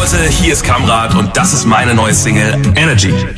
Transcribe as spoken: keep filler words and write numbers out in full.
Leute, hier ist Kamrat und das ist meine neue Single Energy.